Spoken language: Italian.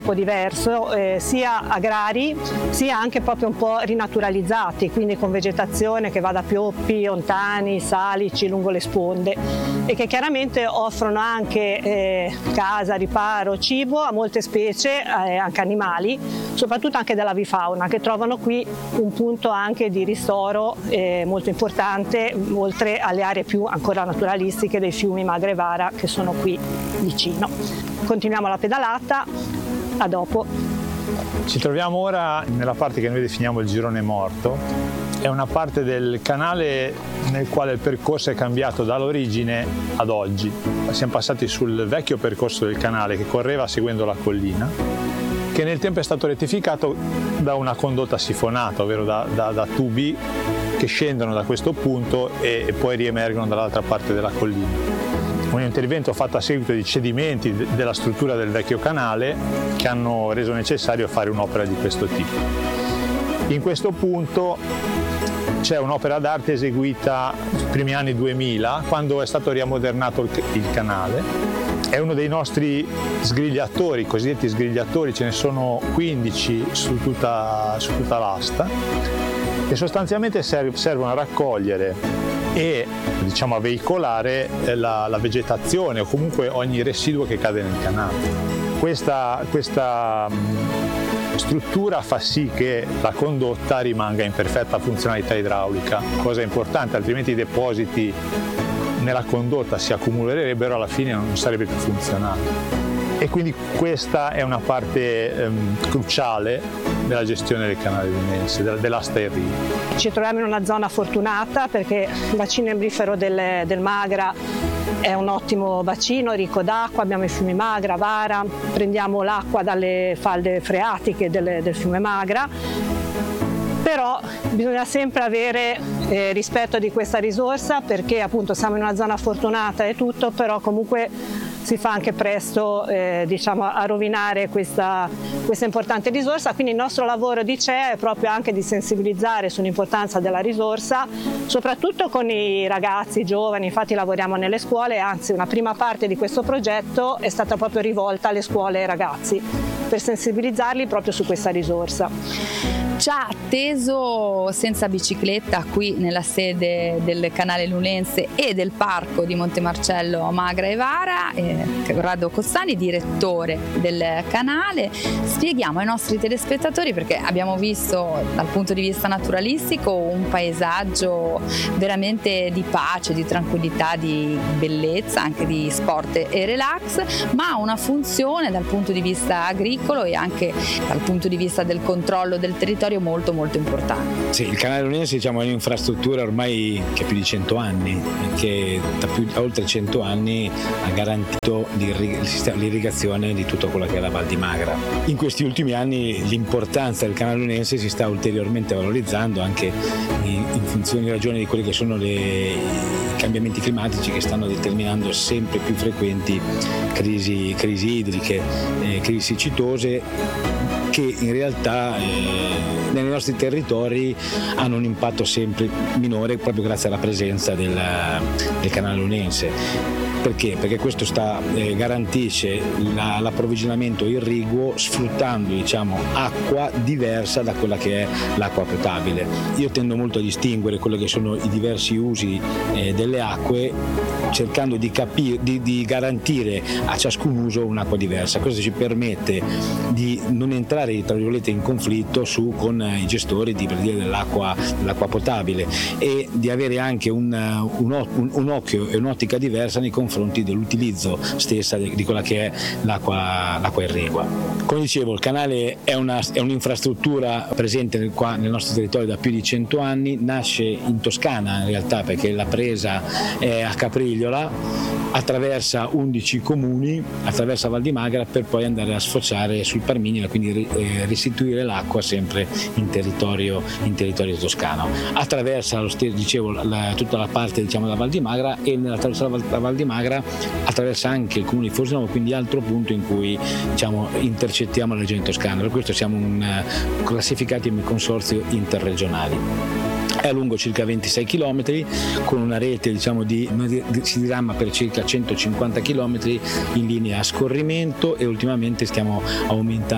un po' diverso, sia agrari sia anche proprio un po' rinaturalizzati, quindi con vegetazione che va da pioppi, ontani, salici lungo le sponde e che chiaramente offrono anche casa, riparo, cibo a molte specie, anche animali, soprattutto anche dell'avifauna, che trovano qui un punto anche di ristoro molto importante, oltre alle aree più ancora naturalistiche dei fiumi Magra e Vara che sono qui vicino. Continuiamo la pedalata, a dopo. Ci troviamo ora nella parte che noi definiamo il girone morto. È una parte del canale nel quale il percorso è cambiato dall'origine ad oggi. Siamo passati sul vecchio percorso del canale che correva seguendo la collina, che nel tempo è stato rettificato da una condotta sifonata, ovvero da tubi che scendono da questo punto e poi riemergono dall'altra parte della collina. Un intervento fatto a seguito di cedimenti della struttura del vecchio canale che hanno reso necessario fare un'opera di questo tipo. In questo punto c'è un'opera d'arte eseguita nei primi anni 2000, quando è stato riammodernato il canale. È uno dei nostri sgrigliatori, cosiddetti sgrigliatori, ce ne sono 15 su tutta l'asta, che sostanzialmente servono a raccogliere e a veicolare la vegetazione o comunque ogni residuo che cade nel canale. Questa struttura fa sì che la condotta rimanga in perfetta funzionalità idraulica, cosa importante, altrimenti i depositi nella condotta si accumulerebbero e alla fine non sarebbe più funzionale. E quindi questa è una parte cruciale della gestione del canale lunense, dell'asta irrigua. Ci troviamo in una zona fortunata perché il bacino embrifero del Magra è un ottimo bacino, ricco d'acqua, abbiamo i fiumi Magra, Vara, prendiamo l'acqua dalle falde freatiche del fiume Magra, però bisogna sempre avere rispetto di questa risorsa perché appunto siamo in una zona fortunata e tutto, però comunque si fa anche presto a rovinare questa importante risorsa, quindi il nostro lavoro di CEA è proprio anche di sensibilizzare sull'importanza della risorsa, soprattutto con i ragazzi giovani. Infatti lavoriamo nelle scuole, anzi una prima parte di questo progetto è stata proprio rivolta alle scuole e ai ragazzi per sensibilizzarli proprio su questa risorsa. Già atteso senza bicicletta qui nella sede del canale lunense e del parco di Montemarcello Magra e Vara, Corrado Costani, direttore del canale. Spieghiamo ai nostri telespettatori, perché abbiamo visto dal punto di vista naturalistico un paesaggio veramente di pace, di tranquillità, di bellezza, anche di sport e relax, ma ha una funzione dal punto di vista agricolo e anche dal punto di vista del controllo del territorio molto molto importante. Sì, il canale lunense è un'infrastruttura ormai che ha più di 100 anni, che da oltre 100 anni ha garantito l'irrigazione di tutto quello che è la Val di Magra. In questi ultimi anni l'importanza del canale lunense si sta ulteriormente valorizzando anche in funzione di ragione di quelli che sono i cambiamenti climatici che stanno determinando sempre più frequenti crisi idriche, crisi siccitose, che in realtà nei nostri territori hanno un impatto sempre minore proprio grazie alla presenza del canale lunense. Perché? Perché questo garantisce l'approvvigionamento irriguo sfruttando acqua diversa da quella che è l'acqua potabile. Io tendo molto a distinguere quelli che sono i diversi usi delle acque, cercando di garantire a ciascun uso un'acqua diversa. Questo ci permette di non entrare tra virgolette in conflitto con i gestori dell'acqua potabile e di avere anche un occhio e un'ottica diversa nei confronti dell'utilizzo stessa di quella che è l'acqua irrigua. Come dicevo, il canale è un'infrastruttura presente nel nostro territorio da più di 100 anni, nasce in Toscana in realtà perché la presa è a Caprigliola, attraversa 11 comuni, attraversa Val di Magra per poi andare a sfociare sul Parmignano, quindi restituire l'acqua sempre in territorio toscano. Attraversa tutta la parte della Val di Magra e nell'attraversare la Val di Magra attraversa anche il comune di Frosinone, quindi altro punto in cui intercettiamo la regione toscana. Per questo siamo classificati in consorzio interregionali. È lungo circa 26 km con una rete si dirama per circa 150 km in linea a scorrimento e ultimamente stiamo aumentando